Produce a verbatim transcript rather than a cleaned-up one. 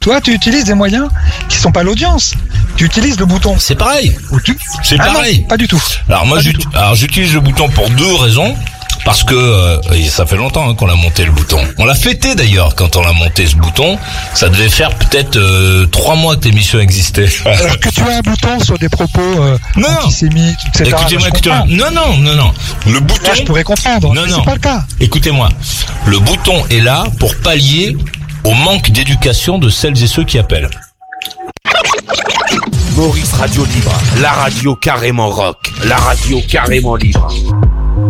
Toi, tu utilises des moyens qui sont pas l'audience. Tu utilises le bouton. C'est pareil. Tu... C'est ah pareil. Non, pas du tout. Alors moi, Pas j'ut... alors j'utilise le bouton pour deux raisons. Parce que euh, et ça fait longtemps hein, qu'on a monté le bouton. On l'a fêté d'ailleurs quand on a monté ce bouton. Ça devait faire peut-être euh, trois mois que l'émission existait. Alors que tu as un bouton sur des propos euh, non, antisémites, et cetera. Écoutez-moi, je écoutez-moi. Non, non, non, non. Le bouton. Là, je pourrais comprendre. Non, mais non. C'est pas le cas. Écoutez-moi. Le bouton est là pour pallier au manque d'éducation de celles et ceux qui appellent. Maurice Radio Libre, la radio carrément rock, la radio carrément libre.